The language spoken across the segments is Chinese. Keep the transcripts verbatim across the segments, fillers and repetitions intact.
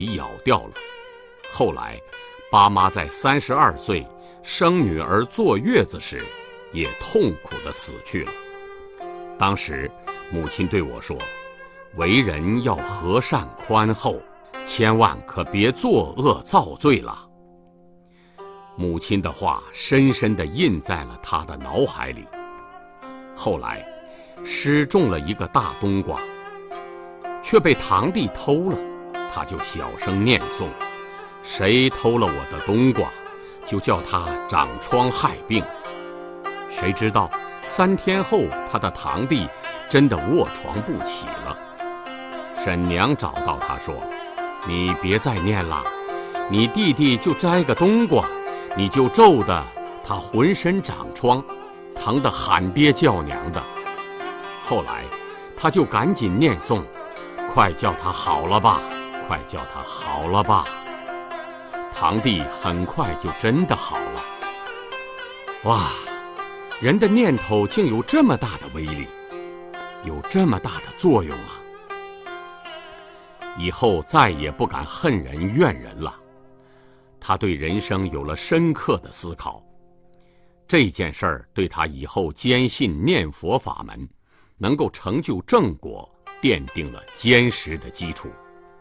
咬掉了。后来，巴妈在三十二岁生女儿坐月子时，也痛苦地死去了。当时，母亲对我说：“为人要和善宽厚，千万可别作恶造罪了。”母亲的话深深地印在了他的脑海里。后来，师种了一个大冬瓜，却被堂弟偷了，他就小声念诵：“谁偷了我的冬瓜，就叫他长疮害病。”谁知道三天后，他的堂弟真的卧床不起了。婶娘找到他说：“你别再念了，你弟弟就摘个冬瓜，你就咒得他浑身长疮，疼得喊爹叫娘的。”后来他就赶紧念诵：“快叫他好了吧，快叫他好了吧。”堂弟很快就真的好了。哇，人的念头竟有这么大的威力，有这么大的作用啊！以后再也不敢恨人怨人了。他对人生有了深刻的思考，这件事儿对他以后坚信念佛法门能够成就正果奠定了坚实的基础。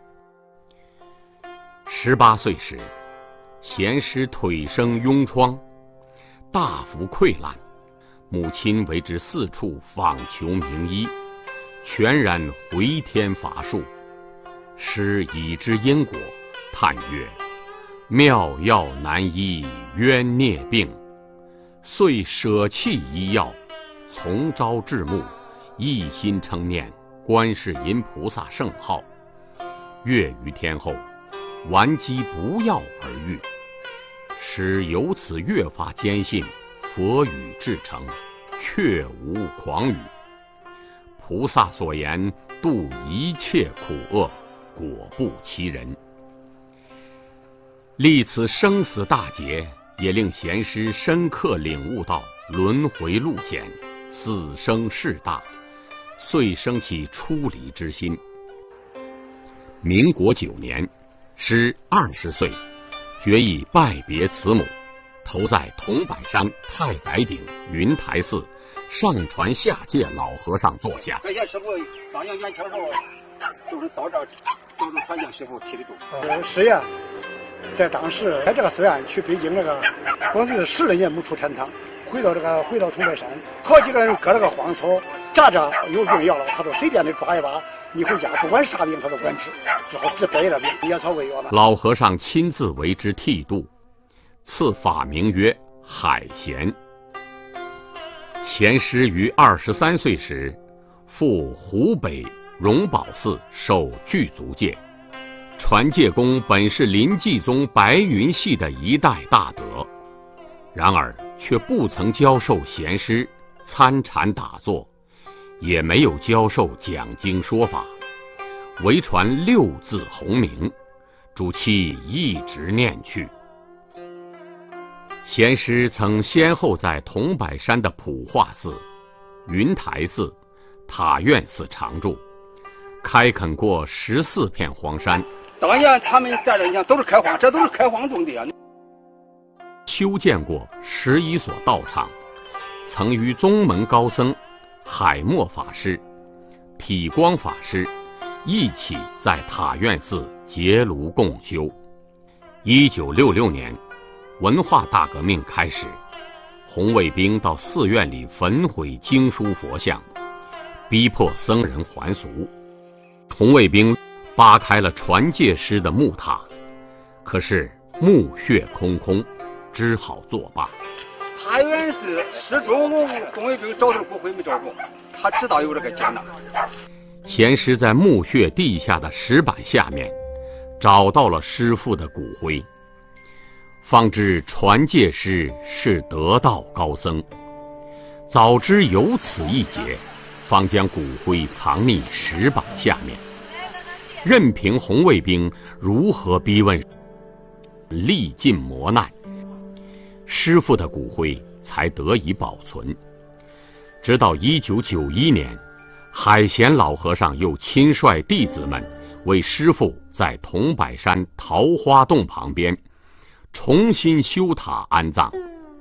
十八岁时，贤师腿生痈疮，大幅溃烂，母亲为之四处访求名医，全然回天乏术。师已知因果，叹曰：“妙药难医冤孽病。”遂舍弃医药，从朝至暮，一心称念观世音菩萨圣号。月余天后，顽疾不药而愈。师由此越发坚信佛语至诚，确无诳语。菩萨所言度一切苦厄，果不其人。历此生死大劫，也令贤师深刻领悟到轮回路险，死生事大，遂生起出离之心。民国九年，师二十岁，决意拜别慈母，投在桐柏山太白顶云台寺上传下界老和尚座下。 快见师傅当阳眼前后，都是到这儿，都是传见师傅提的度。 呃，是呀，在当时在这个寺院去北京这个，光是十来年没出禅堂，回到这个回到桐柏山，好几个人割了个荒草，扎着有病要了，他都随便的抓一把。你回家不管啥病他都管治，只好治百了病，野草为药了。 老和尚亲自为之剃度，赐法名曰海贤。贤师于二十三岁时，赴湖北荣宝寺受具足戒。传戒公本是临济宗白云系的一代大德，然而却不曾教授贤师参禅打坐，也没有教授讲经说法，唯传六字洪名，主其一直念去。贤师曾先后在桐柏山的普化寺、云台寺、塔院寺常住，开垦过十四片荒山。 当年他们在这你看都是开荒，这都是开荒种地啊。 修建过十一所道场，曾与宗门高僧海默法师、体光法师一起在塔院寺结庐共修。一九六六年，文化大革命开始，红卫兵到寺院里焚毁经书佛像，逼迫僧人还俗。红卫兵扒开了传戒师的木塔，可是墓穴空空，只好作罢。 塔院寺始终红卫兵找到骨灰没找着，他知道有这个劫难。 贤师在墓穴地下的石板下面找到了师父的骨灰，方知传戒师是得道高僧。早知有此一劫，方将骨灰藏匿石板下面，任凭红卫兵如何逼问，历尽磨难，师父的骨灰才得以保存。直到一九九一年，海贤老和尚又亲率弟子们为师傅在桐柏山桃花洞旁边重新修塔安葬。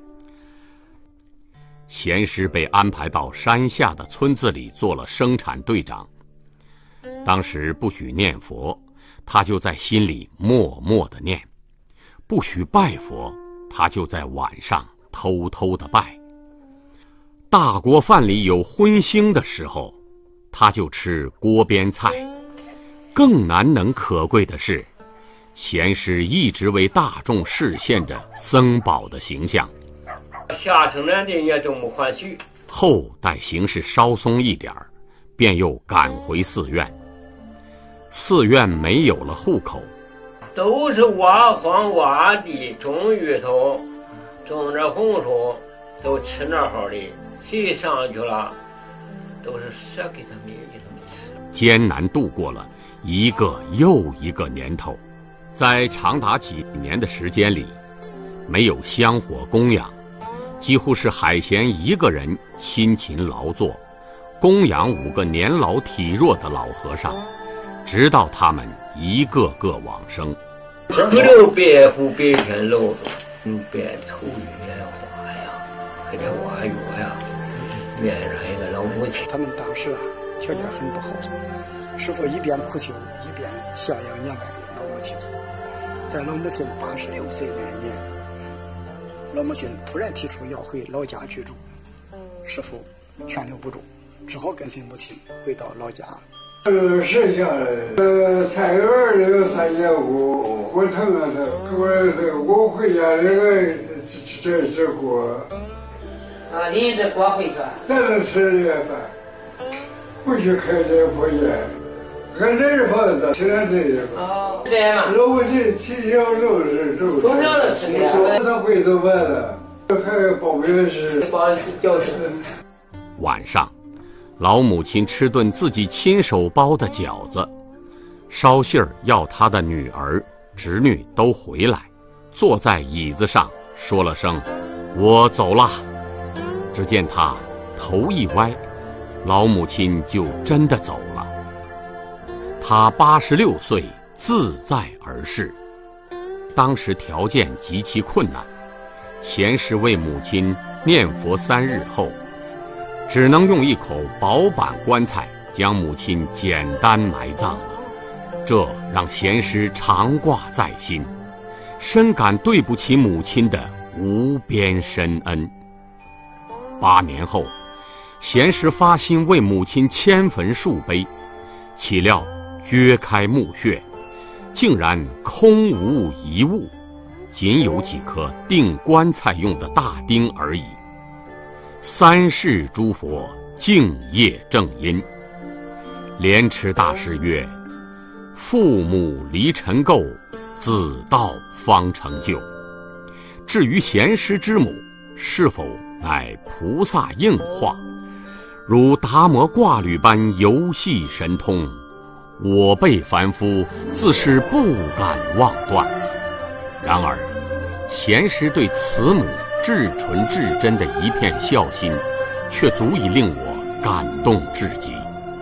贤师被安排到山下的村子里做了生产队长。当时不许念佛，他就在心里默默地念；不许拜佛，他就在晚上偷偷地拜。大锅饭里有荤腥的时候，他就吃锅边菜。更难能可贵的是，贤师一直为大众示现着僧宝的形象。 下城南的也都没还许。 后待形势稍松一点儿，便又赶回寺院。寺院没有了户口， 都是挖荒挖地种芋头，种着红薯，都吃那好的。谁上去了，都是舍给他们给他们吃。 艰难度过了一个又一个年头，在长达几年的时间里，没有香火供养，几乎是海贤一个人辛勤劳作，供养五个年老体弱的老和尚，直到他们一个个往生。 不留白虎白天露，用白头玉莲花呀，还得挖药呀，面上一个老母亲。 他们当时啊，条件很不好，师傅一边苦修，一边孝养年迈的老母亲。在老母亲八十六岁那年，老母亲突然提出要回老家居住，师傅劝留不住，只好跟随母亲回到老家。 呃，剩下的呃菜园里有三间屋，火腾啊的，我这我回家这个这这锅。 啊，拎着锅回去。 咱能吃这饭，不许开这破烟，俺这是房子，吃点这个。 哦，这样嘛。 老母亲从小就是这么。 从小就吃这个。 他回头完了，还包面是。 包饺子。 晚上，老母亲吃顿自己亲手包的饺子，捎信儿要她的女儿、侄女都回来，坐在椅子上说了声“我走了”。只见他头一歪，老母亲就真的走了。他八十六岁，自在而逝。当时条件极其困难，贤师为母亲念佛三日后，只能用一口薄板棺材将母亲简单埋葬了。这让贤师常挂在心，深感对不起母亲的无边深恩。八年后，贤师发心为母亲迁坟树碑，岂料掘开墓穴，竟然空无一物，仅有几颗钉棺材用的大钉而已。三世诸佛敬业正因。莲池大师曰：父母离尘垢，子道方成就。至于贤师之母是否乃菩萨应化，如达摩挂履般游戏神通，我辈凡夫自是不敢妄断。然而贤师对慈母至纯至真的一片孝心，却足以令我感动至极。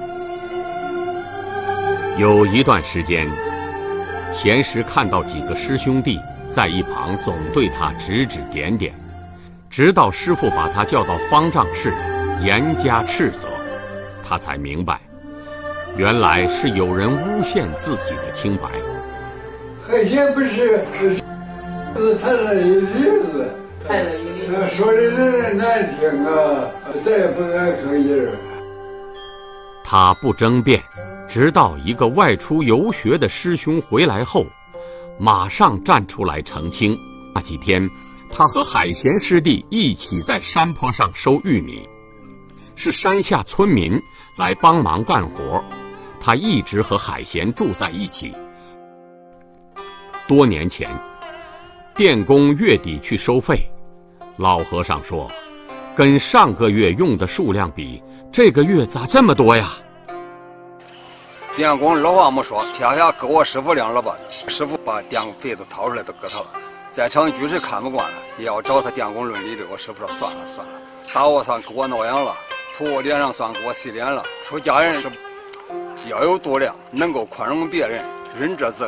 有一段时间，贤师看到几个师兄弟在一旁总对他指指点点，直到师父把他叫到方丈室严加斥责，他才明白，原来是有人诬陷自己的清白。 海贤不是是谈了一辈子， 谈了一辈子， 说的人难听啊，再也不敢吭音。 他不争辩，直到一个外出游学的师兄回来后，马上站出来澄清。那几天他和海贤师弟一起在山坡上收玉米，是山下村民来帮忙干活，他一直和海贤住在一起。多年前，电工月底去收费，老和尚说，跟上个月用的数量比，这个月咋这么多呀？ 电工老话没说，撇下给我师傅两老把子，师傅把电费子掏出来都给他了。在场居士看不惯了，也要找他电工论理的。我师傅说算了算了，打我算给我挠痒了，吐我脸上算给我洗脸了。出家人是要有度量，能够宽容别人，仁者自